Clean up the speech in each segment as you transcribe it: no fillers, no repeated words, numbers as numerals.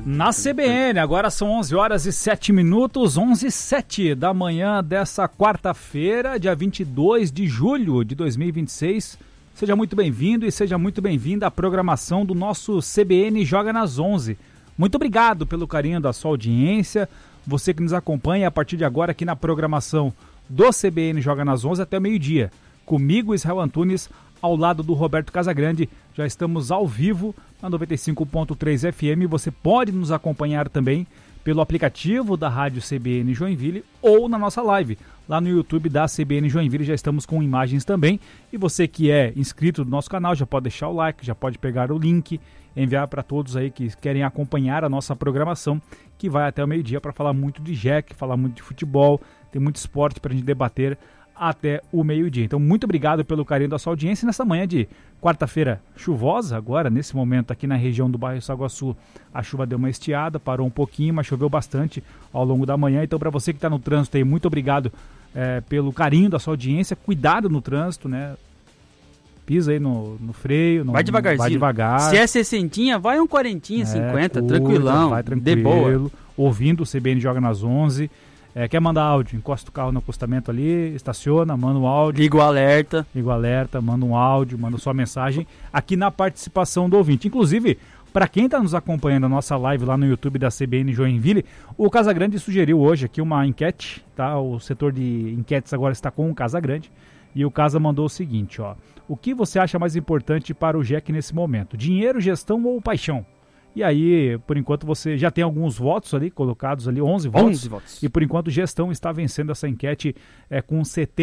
Na CBN, agora são 11 horas e 7 minutos, 11h07 da manhã dessa quarta-feira, dia 22 de julho de 2026. Seja muito bem-vindo e seja muito bem-vinda à programação do nosso CBN Joga nas 11. Muito obrigado pelo carinho da sua audiência, você que nos acompanha a partir de agora aqui na programação do CBN Joga nas 11 até o meio-dia. Comigo, Israel Antunes, ao lado do Roberto Casagrande. Já estamos ao vivo na 95.3 FM. Você pode nos acompanhar também pelo aplicativo da Rádio CBN Joinville ou na nossa live. Lá no YouTube da CBN Joinville já estamos com imagens também. E você que é inscrito do nosso canal já pode deixar o like, já pode pegar o link, enviar para todos aí que querem acompanhar a nossa programação, que vai até o meio-dia para falar muito de JEC, falar muito de futebol, tem muito esporte para a gente debater até o meio-dia. Então, muito obrigado pelo carinho da sua audiência. Nessa manhã de quarta-feira chuvosa, agora, nesse momento, aqui na região do bairro Saguaçu, a chuva deu uma estiada, parou um pouquinho, mas choveu bastante ao longo da manhã. Então, para você que está no trânsito aí, muito obrigado pelo carinho da sua audiência. Cuidado no trânsito, né? Pisa aí no freio. Vai devagarzinho. Vai devagar. Se é 60, vai um 40, 50, tranquilão. Vai tranquilo, de boa. Ouvindo o CBN Joga nas 11. Quer mandar áudio, encosta o carro no acostamento ali, estaciona, manda um áudio. Liga o alerta, manda um áudio, manda sua mensagem aqui na participação do ouvinte. Inclusive, para quem está nos acompanhando a nossa live lá no YouTube da CBN Joinville, o Casagrande sugeriu hoje aqui uma enquete, tá? O setor de enquetes agora está com o Casagrande. E o Casa mandou o seguinte, ó. O que você acha mais importante para o JEC nesse momento? Dinheiro, gestão ou paixão? E aí, por enquanto, você já tem alguns votos ali, colocados ali, 11 votos. E por enquanto, gestão está vencendo essa enquete com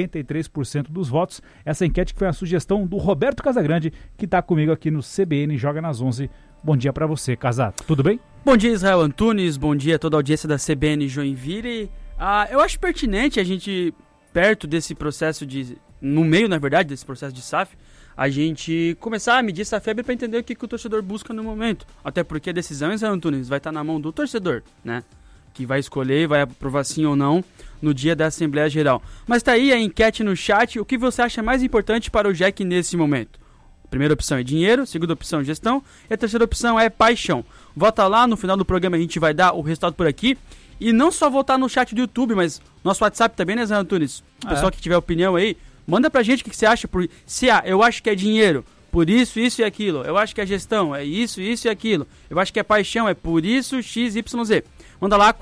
73% dos votos. Essa enquete que foi a sugestão do Roberto Casagrande, que está comigo aqui no CBN Joga nas 11. Bom dia para você, Casado. Tudo bem? Bom dia, Israel Antunes. Bom dia a toda a audiência da CBN Joinville. Eu acho pertinente a gente, perto desse processo no meio, na verdade, desse processo de SAF, a gente começar a medir essa febre para entender o que o torcedor busca no momento. Até porque a decisão, Israel Antunes, vai estar na mão do torcedor, né? Que vai escolher, vai aprovar sim ou não no dia da Assembleia Geral. Mas tá aí a enquete no chat. O que você acha mais importante para o JEC nesse momento? A primeira opção é dinheiro, segunda opção é gestão e a terceira opção é paixão. Vota lá, no final do programa a gente vai dar o resultado por aqui. E não só votar no chat do YouTube, mas nosso WhatsApp também, né, Israel Antunes? O pessoal que tiver opinião aí, manda pra gente o que você acha. Eu acho que é dinheiro, por isso, isso e aquilo. Eu acho que é gestão, é isso, isso e aquilo. Eu acho que é paixão, é por isso, x, y, z. Manda lá,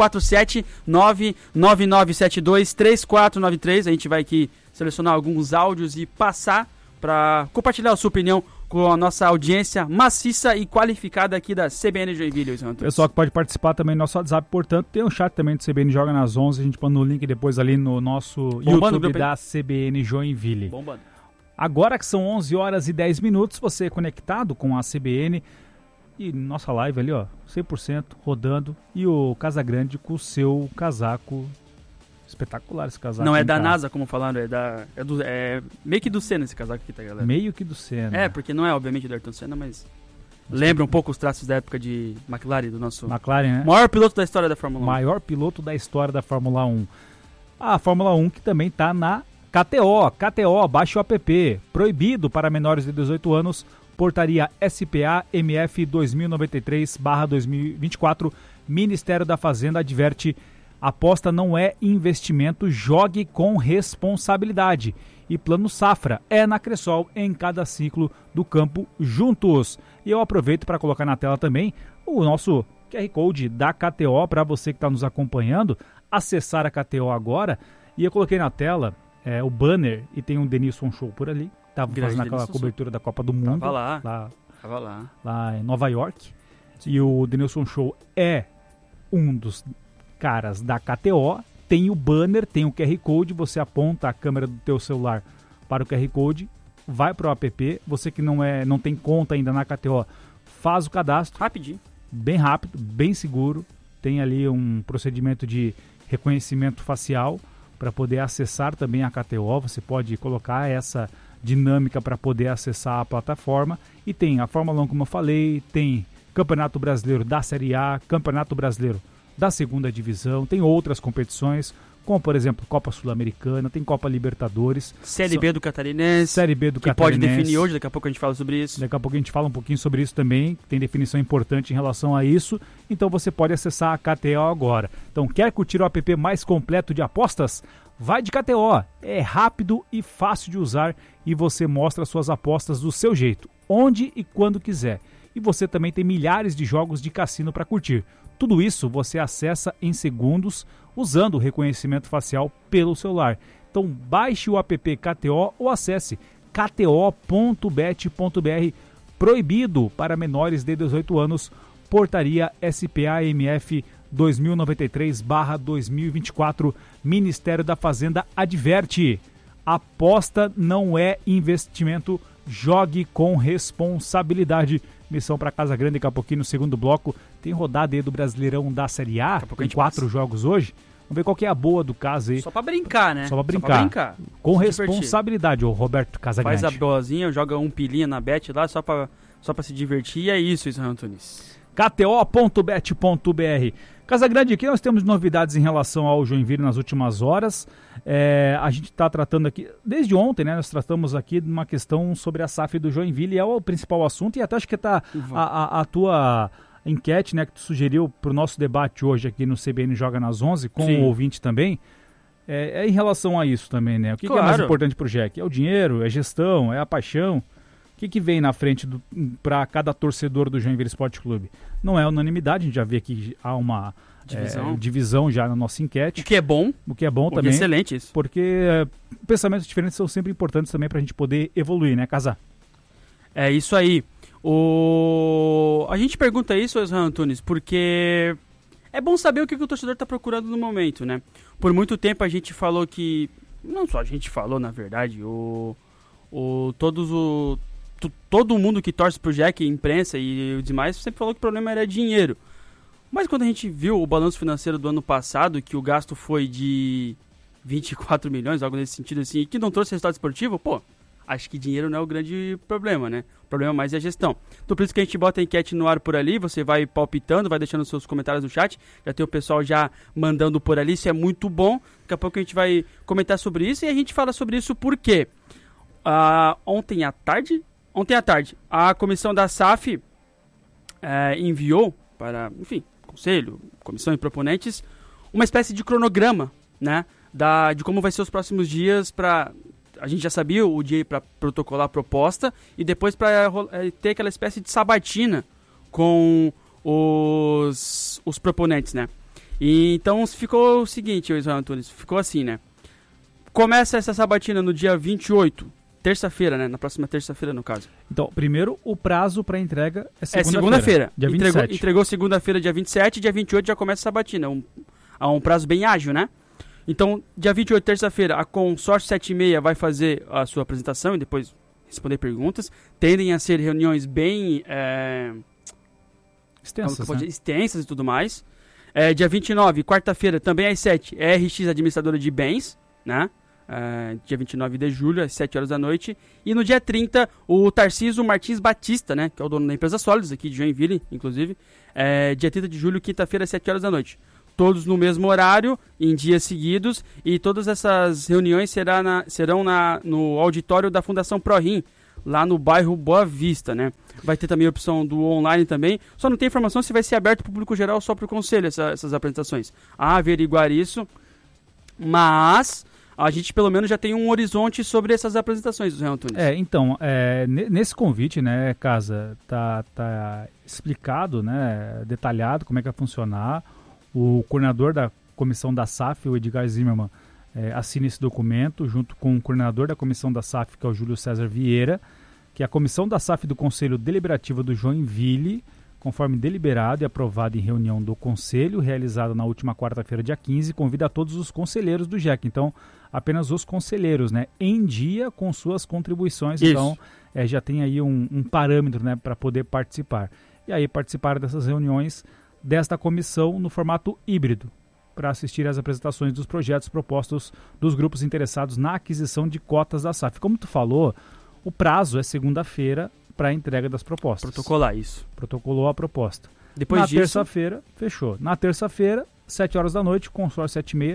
479-9972-3493. A gente vai aqui selecionar alguns áudios e passar pra compartilhar a sua opinião com a nossa audiência maciça e qualificada aqui da CBN Joinville. Pessoal que pode participar também no nosso WhatsApp, portanto, tem um chat também do CBN Joga nas 11, a gente põe no link depois ali no nosso YouTube da CBN Joinville. Bombando. Agora que são 11 horas e 10 minutos, você é conectado com a CBN e nossa live ali, ó, 100% rodando, e o Casagrande com o seu casaco. Espetacular esse casaco. Não é da NASA, como falaram, é meio que do Senna esse casaco aqui, tá, galera? Meio que do Senna. Porque não é, obviamente, do Ayrton Senna, mas lembra um pouco os traços da época de McLaren, do nosso né? Maior piloto da história da Fórmula 1. Maior piloto da história da Fórmula 1. A Fórmula 1 que também tá na KTO. KTO, baixe o app. Proibido para menores de 18 anos. Portaria SPA MF 2093/2024. Ministério da Fazenda adverte: aposta não é investimento, jogue com responsabilidade. E Plano Safra é na Cressol, em cada ciclo do campo juntos. E eu aproveito para colocar na tela também o nosso QR Code da KTO para você que está nos acompanhando acessar a KTO agora. E eu coloquei na tela o banner e tem um Denilson Show por ali. Estava fazendo aquela cobertura da Copa do Mundo. Tava lá em Nova York. Sim. E o Denilson Show é um dos caras da KTO. Tem o banner, tem o QR Code, você aponta a câmera do teu celular para o QR Code, vai para o app, você que não tem conta ainda na KTO, faz o cadastro. Rapidinho. Bem rápido, bem seguro, tem ali um procedimento de reconhecimento facial para poder acessar também a KTO, você pode colocar essa dinâmica para poder acessar a plataforma, e tem a Fórmula 1, como eu falei, tem Campeonato Brasileiro da Série A, Campeonato Brasileiro da segunda divisão, tem outras competições como, por exemplo, Copa Sul-Americana, tem Copa Libertadores. Série B do Catarinense. Série B do que Catarinense. Pode definir hoje, daqui a pouco a gente fala sobre isso. Daqui a pouco a gente fala um pouquinho sobre isso também, tem definição importante em relação a isso. Então você pode acessar a KTO agora. Então, quer curtir o app mais completo de apostas? Vai de KTO. É rápido e fácil de usar e você mostra suas apostas do seu jeito, onde e quando quiser. E você também tem milhares de jogos de cassino para curtir. Tudo isso você acessa em segundos usando o reconhecimento facial pelo celular. Então baixe o app KTO ou acesse kto.bet.br. Proibido para menores de 18 anos. Portaria SPAMF 2093/2024. Ministério da Fazenda adverte. Aposta não é investimento. Jogue com responsabilidade. Missão para Casa Grande, daqui a pouquinho no segundo bloco. Tem rodada aí do Brasileirão da Série A, tem 4 jogos hoje. Vamos ver qual que é a boa do caso aí. Só pra brincar, né? Só pra brincar. Com responsabilidade, o Roberto Casagrande. Faz a boazinha, joga um pilinha na bet lá só pra se divertir. E é isso, Israel Antunes. kto.bet.br. Casagrande, aqui nós temos novidades em relação ao Joinville nas últimas horas. A gente está tratando aqui, desde ontem, né? Nós tratamos aqui de uma questão sobre a SAF do Joinville, é o principal assunto, e até acho que tá a tua enquete, né, que tu sugeriu para o nosso debate hoje aqui no CBN Joga nas 11, com o ouvinte também, é em relação a isso também, né? O que é mais importante para o Jack? É o dinheiro, é a gestão, é a paixão? O que vem na frente para cada torcedor do Joinville Esporte Clube? Não é unanimidade, a gente já vê que há uma divisão já na nossa enquete. O que é bom. O que é bom também. Excelente isso. Porque pensamentos diferentes são sempre importantes também para a gente poder evoluir, né, Casar? É isso aí. A gente pergunta isso, Israel Antunes, porque é bom saber o que o torcedor está procurando no momento, né? Por muito tempo a gente falou que... Não só a gente falou, na verdade, todo mundo que torce pro Jack, imprensa e os demais, sempre falou que o problema era dinheiro. Mas quando a gente viu o balanço financeiro do ano passado, que o gasto foi de 24 milhões, algo nesse sentido assim, e que não trouxe resultado esportivo, acho que dinheiro não é o grande problema, né? O problema mais é a gestão. Então por isso que a gente bota a enquete no ar por ali, você vai palpitando, vai deixando seus comentários no chat, já tem o pessoal já mandando por ali, isso é muito bom. Daqui a pouco a gente vai comentar sobre isso e a gente fala sobre isso porque ontem à tarde, a comissão da SAF enviou para, enfim, conselho, comissão e proponentes, uma espécie de cronograma, né, de como vai ser os próximos dias para... A gente já sabia o dia para protocolar a proposta e depois para ter aquela espécie de sabatina com os proponentes, né. E então ficou o seguinte, Israel Antunes, ficou assim, né. Começa essa sabatina no dia 28, terça-feira, né? Na próxima terça-feira, no caso. Então, primeiro, o prazo para entrega é segunda-feira. Segunda-feira. Dia 27. Entregou segunda-feira, dia 27, dia 28 já começa a sabatina. Há um prazo bem ágil, né? Então, dia 28, terça-feira, a Consórcio 76 vai fazer a sua apresentação e depois responder perguntas. Tendem a ser reuniões bem... extensas, né? Extensas e tudo mais. Dia 29, quarta-feira, também às 7, RX Administradora de Bens, né? Dia 29 de julho, às 7 horas da noite. E no dia 30, o Tarcísio Martins Batista, né, que é o dono da empresa Sólidos, aqui de Joinville, inclusive. Dia 30 de julho, quinta-feira, às 7 horas da noite. Todos no mesmo horário, em dias seguidos. E todas essas reuniões serão no auditório da Fundação ProRim, lá no bairro Boa Vista, né? Vai ter também a opção do online também. Só não tem informação se vai ser aberto para o público geral ou só para o conselho essas apresentações. A averiguar isso. Mas... a gente pelo menos já tem um horizonte sobre essas apresentações, Israel Antunes. Então, nesse convite, né, Casa, tá explicado, né, detalhado como é que vai funcionar. O coordenador da comissão da SAF, o Edgar Zimmermann, assina esse documento, junto com o coordenador da comissão da SAF, que é o Júlio César Vieira, que é a comissão da SAF do Conselho Deliberativo do Joinville, conforme deliberado e aprovado em reunião do Conselho, realizada na última quarta-feira, dia 15, convida a todos os conselheiros do JEC. Então, apenas os conselheiros, né, em dia com suas contribuições. Isso. Então, já tem aí um parâmetro, né, para poder participar. E aí, participar dessas reuniões desta comissão no formato híbrido, para assistir às apresentações dos projetos propostos dos grupos interessados na aquisição de cotas da SAF. Como tu falou, o prazo é segunda-feira para a entrega das propostas. Protocolar isso. Protocolou a proposta. Depois na disso... terça-feira, fechou. Na terça-feira, 7 horas da noite, consórcio 7h30,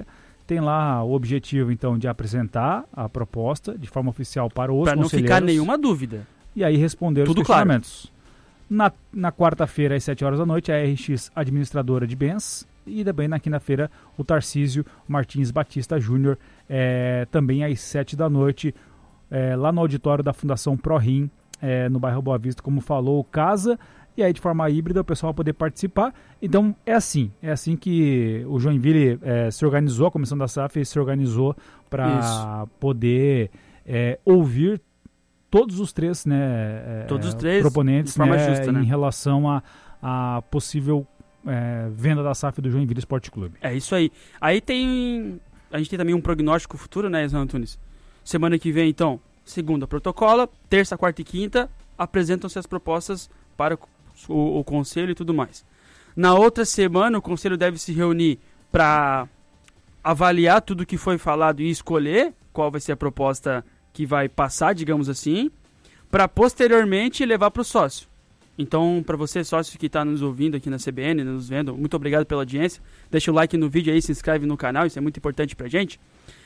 tem lá o objetivo, então, de apresentar a proposta de forma oficial para os conselheiros. Para não ficar nenhuma dúvida. E aí responder Tudo os questionamentos. Claro. Na quarta-feira, às 7 horas da noite, a RX Administradora de Bens. E também na quinta-feira, o Tarcísio Martins Batista Júnior, também às 7 da noite, lá no auditório da Fundação ProRim, no bairro Boa Vista, como falou o Casa. E aí, de forma híbrida, o pessoal vai poder participar. Então, é assim que o Joinville se organizou, a comissão da SAF se organizou para poder ouvir todos os três, todos os três proponentes, de forma justa, em relação à possível venda da SAF do Joinville Esporte Clube. É isso aí. Aí a gente tem também um prognóstico futuro, né, Ismael Antunes? Semana que vem, então, segunda protocola, terça, quarta e quinta, apresentam-se as propostas para o conselho e tudo mais. Na outra semana, o conselho deve se reunir para avaliar tudo que foi falado e escolher qual vai ser a proposta que vai passar, digamos assim, para posteriormente levar para o sócio. Então, para você, sócio que está nos ouvindo aqui na CBN, nos vendo, muito obrigado pela audiência. Deixa o like no vídeo aí, se inscreve no canal, isso é muito importante para a gente.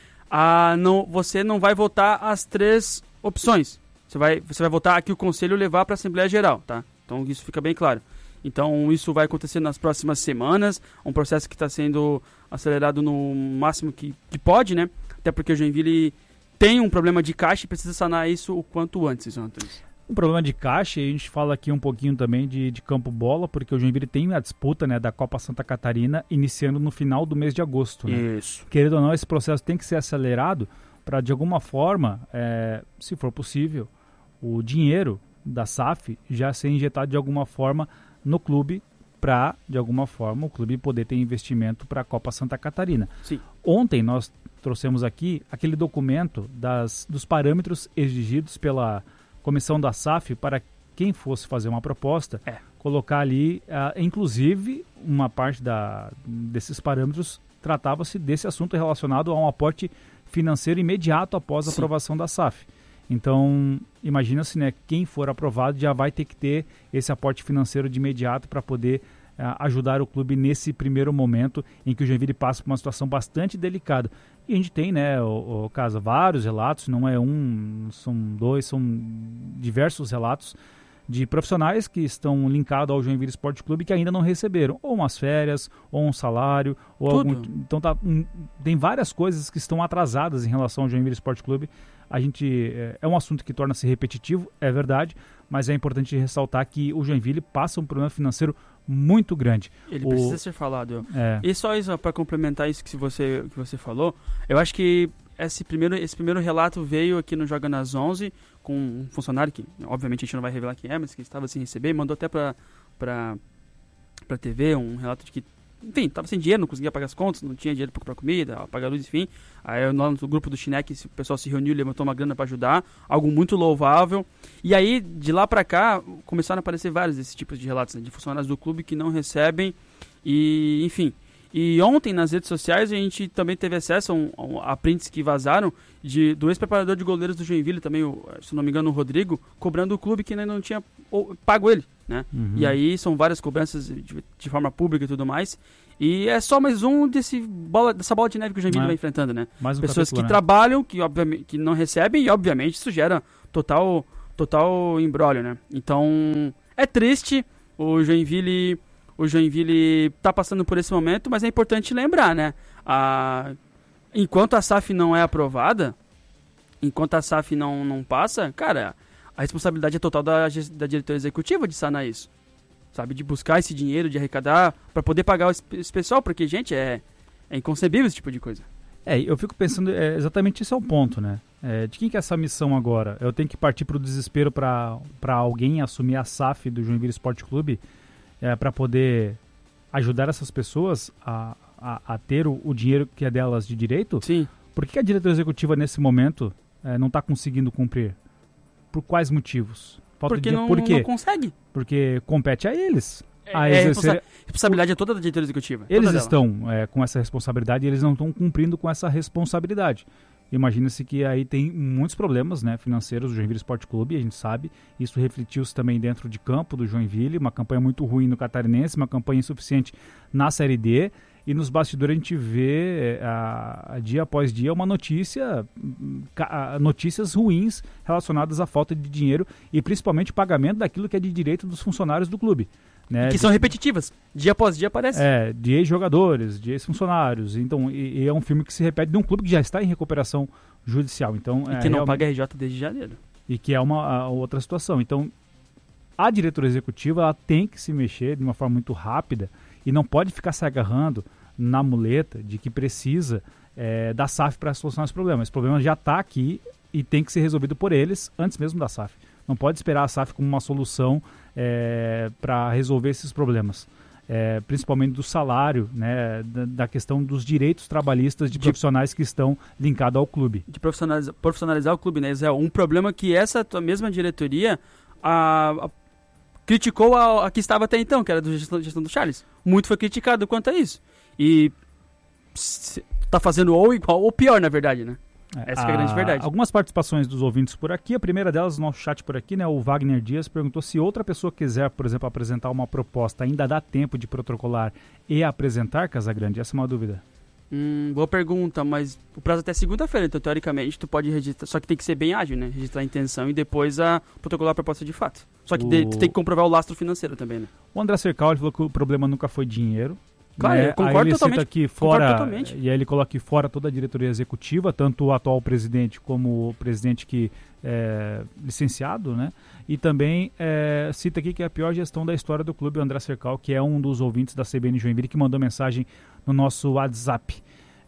Você não vai votar as três opções. Você vai votar a que o conselho levar para a Assembleia Geral, tá? Então, isso fica bem claro. Então, isso vai acontecer nas próximas semanas, um processo que está sendo acelerado no máximo que pode, né? Até porque o Joinville tem um problema de caixa e precisa sanar isso o quanto antes, Antônio. Um problema de caixa, e a gente fala aqui um pouquinho também de campo bola, porque o Joinville tem a disputa, né, da Copa Santa Catarina iniciando no final do mês de agosto. Né? Isso. Querendo ou não, esse processo tem que ser acelerado para, de alguma forma, se for possível, o dinheiro da SAF já ser injetado de alguma forma no clube para, de alguma forma, o clube poder ter investimento para a Copa Santa Catarina. Sim. Ontem nós trouxemos aqui aquele documento dos parâmetros exigidos pela comissão da SAF para quem fosse fazer uma proposta, colocar ali, inclusive, uma parte desses parâmetros tratava-se desse assunto relacionado a um aporte financeiro imediato após a aprovação da SAF. Então, imagina-se, né, quem for aprovado já vai ter que ter esse aporte financeiro de imediato para poder ajudar o clube nesse primeiro momento em que o Joinville passa por uma situação bastante delicada. E a gente tem, né, o caso, vários relatos, não é um, são dois, são diversos relatos de profissionais que estão linkados ao Joinville Esporte Clube que ainda não receberam ou umas férias, ou um salário, ou então tem várias coisas que estão atrasadas em relação ao Joinville Esporte Clube. A gente é um assunto que torna-se repetitivo, é verdade, mas é importante ressaltar que o Joinville passa um problema financeiro muito grande. Ele precisa ser falado. E só isso, para complementar isso que você falou, eu acho que esse primeiro relato veio aqui no Joga nas 11 com um funcionário que, obviamente, a gente não vai revelar quem é, mas que estava sem receber, mandou até para TV um relato de que, enfim, estava sem dinheiro, não conseguia pagar as contas, não tinha dinheiro para comprar comida, pagar luz, enfim. Aí no grupo do Chinec, o pessoal se reuniu, levantou uma grana para ajudar, algo muito louvável. E aí, de lá para cá, começaram a aparecer vários desses tipos de relatos, né, de funcionários do clube que não recebem, e enfim. E ontem, nas redes sociais, a gente também teve acesso a prints que vazaram do ex-preparador de goleiros do Joinville, também, se não me engano, o Rodrigo, cobrando o clube que ainda não tinha pago ele, né? Uhum. E aí são várias cobranças de forma pública e tudo mais. E é só mais um dessa bola de neve que o Joinville vai enfrentando, né? Mais um pessoas capítulo, que trabalham, que não recebem, e obviamente isso gera total imbróglio, né? Então, é triste, o Joinville está passando por esse momento, mas é importante lembrar, né? Enquanto a SAF não é aprovada, enquanto a SAF não passa, cara, a responsabilidade é total da diretoria executiva de sanar isso. Sabe? De buscar esse dinheiro, de arrecadar, para poder pagar esse pessoal, porque, gente, é inconcebível esse tipo de coisa. Eu fico pensando, exatamente esse é o ponto, né? De quem que é essa missão agora? Eu tenho que partir para o desespero para alguém assumir a SAF do Joinville Esporte Clube para poder ajudar essas pessoas a ter o dinheiro que é delas de direito? Sim. Por que a diretoria executiva, nesse momento, não está conseguindo cumprir? Por quais motivos? Porque não consegue. Porque compete a eles. Responsabilidade é toda da diretoria executiva. Eles estão com essa responsabilidade e eles não estão cumprindo com essa responsabilidade. Imagina-se que aí tem muitos problemas, né, financeiros do Joinville Esporte Clube, a gente sabe. Isso refletiu-se também dentro de campo do Joinville, uma campanha muito ruim no Catarinense, uma campanha insuficiente na Série D. e nos bastidores a gente vê dia após dia notícias ruins relacionadas à falta de dinheiro e principalmente pagamento daquilo que é de direito dos funcionários do clube. Né? Que são repetitivas, dia após dia aparece. De ex-jogadores, de ex-funcionários. Então, e é um filme que se repete de um clube que já está em recuperação judicial. Então, e que não paga RJ desde janeiro. E que é uma outra situação. Então, a diretoria executiva ela tem que se mexer de uma forma muito rápida e não pode ficar se agarrando na muleta de que precisa da SAF para solucionar esse problema. Esse problema já está aqui e tem que ser resolvido por eles antes mesmo da SAF. Não pode esperar a SAF como uma solução para resolver esses problemas. Principalmente do salário, né, da questão dos direitos trabalhistas de profissionais que estão linkados ao clube. De profissionalizar o clube, né, Israel? Um problema que essa mesma diretoria criticou a que estava até então, que era da gestão do Charles. Muito foi criticado quanto a isso. E está fazendo ou igual ou pior, na verdade, né? Essa é a grande verdade. Algumas participações dos ouvintes por aqui. A primeira delas, no nosso chat por aqui, né? O Wagner Dias perguntou se outra pessoa quiser, por exemplo, apresentar uma proposta, ainda dá tempo de protocolar e apresentar, Casagrande? Essa é uma dúvida. Boa pergunta, mas o prazo até segunda-feira, então teoricamente tu pode registrar, só que tem que ser bem ágil, né? Registrar a intenção e depois protocolar a proposta de fato. Só que tu tem que comprovar o lastro financeiro também, né? O André Cercal falou que o problema nunca foi dinheiro. Claro, né? eu concordo aí ele totalmente. Cita aqui fora, e aí ele coloca aqui fora toda a diretoria executiva, tanto o atual presidente como o presidente que é licenciado, né? E também cita aqui que é a pior gestão da história do clube, o André Cercal, que é um dos ouvintes da CBN Joinville, que mandou mensagem no nosso WhatsApp.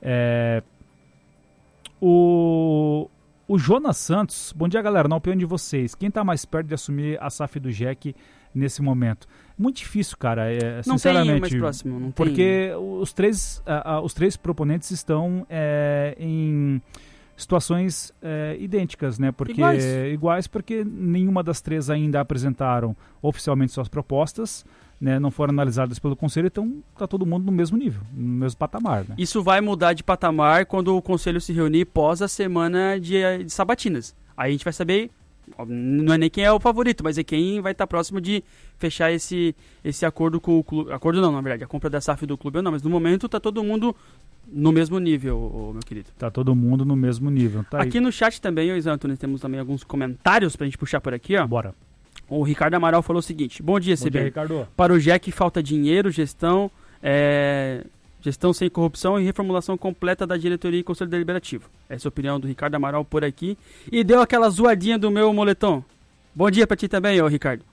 O Jonas Santos, bom dia galera, na opinião de vocês, quem está mais perto de assumir a SAF do Jack nesse momento? Muito difícil, cara, não sinceramente. Tem mais próximo, não porque tem. Os três proponentes estão em situações idênticas, né? Porque, iguais porque nenhuma das três ainda apresentaram oficialmente suas propostas, né? Não foram analisadas pelo conselho, então está todo mundo no mesmo nível, no mesmo patamar, né? Isso vai mudar de patamar quando o conselho se reunir pós a semana de sabatinas. Aí a gente vai saber, não é nem quem é o favorito, mas é quem vai estar próximo de fechar esse acordo com o clube. Acordo não, na verdade, a compra da SAF do clube ou não, mas no momento está todo mundo no mesmo nível, meu querido. Tá todo mundo no mesmo nível. Tá aqui aí. No chat também, Isã Antunes, temos também alguns comentários pra gente puxar por aqui, ó. Bora. O Ricardo Amaral falou o seguinte: bom dia, CB. Bom dia, Ricardo. Para o Jack falta dinheiro, gestão sem corrupção e reformulação completa da diretoria e conselho deliberativo. Essa é a opinião do Ricardo Amaral por aqui. E deu aquela zoadinha do meu moletom. Bom dia pra ti também, ô Ricardo.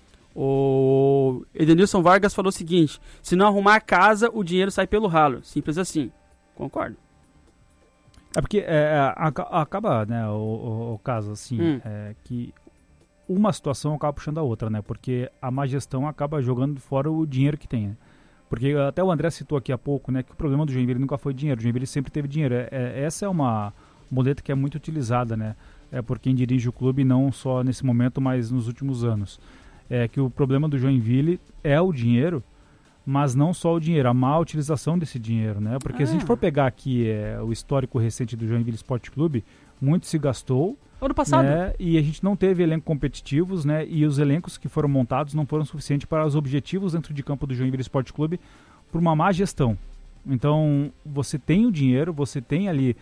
O Edenilson Vargas falou o seguinte: se não arrumar a casa, o dinheiro sai pelo ralo. Simples assim. Concordo. Porque acaba, né, o caso assim, que uma situação acaba puxando a outra, né? Porque a má gestão acaba jogando fora o dinheiro que tem, né? Porque até o André citou aqui há pouco, né, que o problema do Joinville nunca foi dinheiro. O Joinville sempre teve dinheiro. Essa é uma muleta que é muito utilizada, né? Por quem dirige o clube, não só nesse momento, mas nos últimos anos. Que o problema do Joinville é o dinheiro, mas não só o dinheiro, a má utilização desse dinheiro, né? Porque se a gente for pegar aqui o histórico recente do Joinville Esporte Clube, muito se gastou. Ano passado. Né? E a gente não teve elencos competitivos, né? E os elencos que foram montados não foram suficientes para os objetivos dentro de campo do Joinville Esporte Clube por uma má gestão. Então, você tem o dinheiro, você tem ali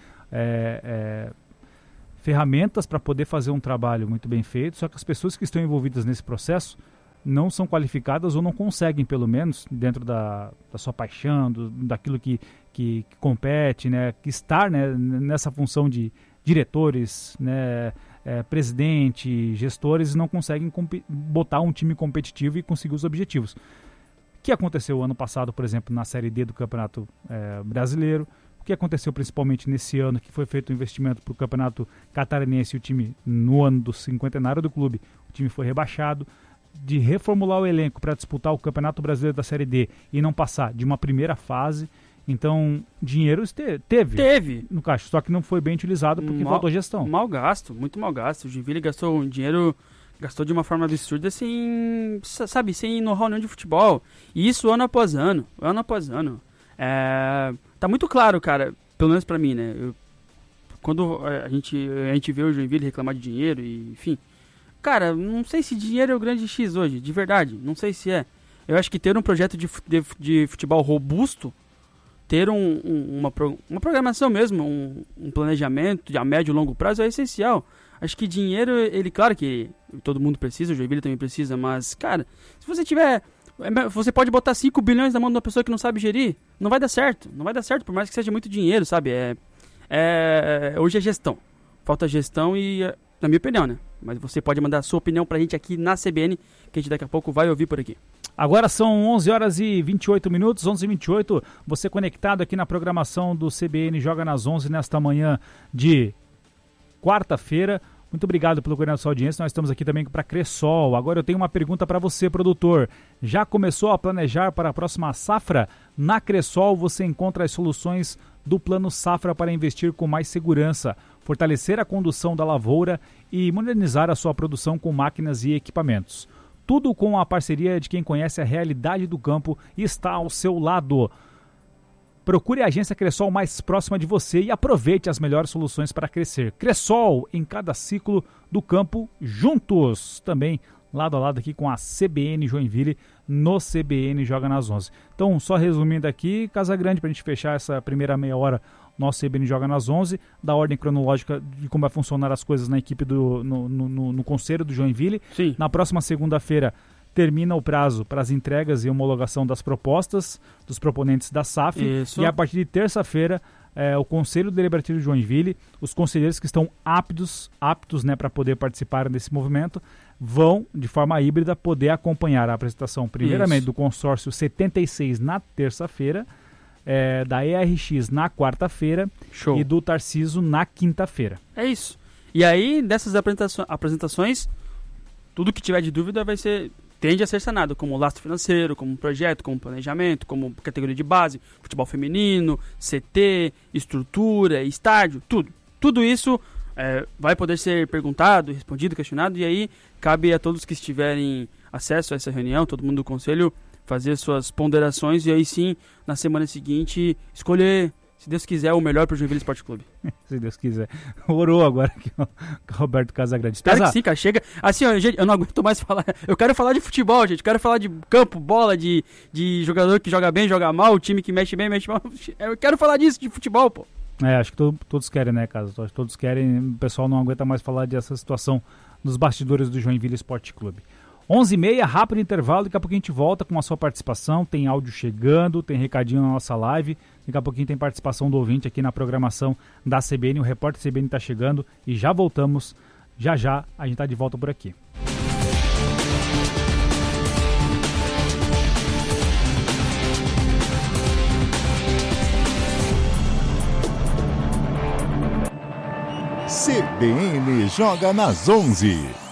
ferramentas para poder fazer um trabalho muito bem feito, só que as pessoas que estão envolvidas nesse processo não são qualificadas ou não conseguem, pelo menos, dentro da sua paixão, daquilo que compete, né? Que estar, né, nessa função de diretores, né, presidente, gestores, não conseguem botar um time competitivo e conseguir os objetivos. O que aconteceu ano passado, por exemplo, na Série D do Campeonato Brasileiro, o que aconteceu principalmente nesse ano, que foi feito um investimento para o Campeonato Catarinense, o time, no ano do cinquentenário do clube, o time foi rebaixado, de reformular o elenco para disputar o Campeonato Brasileiro da Série D e não passar de uma primeira fase. Então, dinheiro teve no caixa, só que não foi bem utilizado porque faltou gestão. Mal gasto, muito mal gasto. O Joinville gastou dinheiro, gastou de uma forma absurda sem know-how nenhum de futebol. E isso ano após ano. Tá muito claro, cara, pelo menos pra mim, né? Quando a gente vê o Joinville reclamar de dinheiro, e, enfim. Cara, não sei se dinheiro é o grande X hoje, de verdade. Não sei se é. Eu acho que ter um projeto de futebol robusto ter uma programação mesmo, um planejamento a médio e longo prazo é essencial. Acho que dinheiro, claro que todo mundo precisa, o Joinville também precisa, mas, cara, se você tiver... Você pode botar 5 bilhões na mão de uma pessoa que não sabe gerir, não vai dar certo. Não vai dar certo, por mais que seja muito dinheiro, sabe? Hoje é gestão. Falta gestão e, na minha opinião, né? Mas você pode mandar a sua opinião pra gente aqui na CBN, que a gente daqui a pouco vai ouvir por aqui. Agora são 11 horas e 28 minutos, 11h28. Você conectado aqui na programação do CBN Joga nas 11 nesta manhã de quarta-feira. Muito obrigado pelo carinho da sua audiência. Nós estamos aqui também para Cressol. Agora eu tenho uma pergunta para você, produtor. Já começou a planejar para a próxima safra? Na Cressol você encontra as soluções do Plano Safra para investir com mais segurança, fortalecer a condução da lavoura e modernizar a sua produção com máquinas e equipamentos. Tudo com a parceria de quem conhece a realidade do campo e está ao seu lado. Procure a agência Cressol mais próxima de você e aproveite as melhores soluções para crescer. Cressol, em cada ciclo do campo, juntos. Também lado a lado aqui com a CBN Joinville, no CBN Joga nas 11. Então, só resumindo aqui, Casagrande, para a gente fechar essa primeira meia hora, nosso CBN Joga nas 11, da ordem cronológica de como vai funcionar as coisas na equipe no Conselho do Joinville. Sim. Na próxima segunda-feira, termina o prazo para as entregas e homologação das propostas dos proponentes da SAF. Isso. E a partir de terça-feira, o Conselho Deliberativo de Joinville, os conselheiros que estão aptos, né, para poder participar desse movimento, vão, de forma híbrida, poder acompanhar a apresentação, primeiramente, do consórcio 76 na terça-feira, da ERX na quarta-feira e do Tarciso na quinta-feira. É isso. E aí, dessas apresentações, tudo que tiver de dúvida tende a ser sanado, como lastro financeiro, como projeto, como planejamento, como categoria de base, futebol feminino, CT, estrutura, estádio, tudo. Tudo isso vai poder ser perguntado, respondido, questionado, e aí cabe a todos que estiverem acesso a essa reunião, todo mundo do conselho, fazer suas ponderações e aí sim, na semana seguinte, escolher, se Deus quiser, o melhor para o Joinville Esporte Clube. Se Deus quiser. Orou agora aqui o Roberto Casagrande. Espero que sim, cara. Chega. Assim, ó, gente, eu não aguento mais falar. Eu quero falar de futebol, gente. Eu quero falar de campo, bola, de jogador que joga bem, joga mal, time que mexe bem, mexe mal. Eu quero falar disso, de futebol, pô. Acho que todos querem, né, Casa? Todos querem. O pessoal não aguenta mais falar dessa situação nos bastidores do Joinville Esporte Clube. 11h30, rápido intervalo, daqui a pouquinho a gente volta com a sua participação, tem áudio chegando, tem recadinho na nossa live, daqui a pouquinho tem participação do ouvinte aqui na programação da CBN, o repórter CBN está chegando e já voltamos, já a gente está de volta por aqui. CBN Joga nas 11.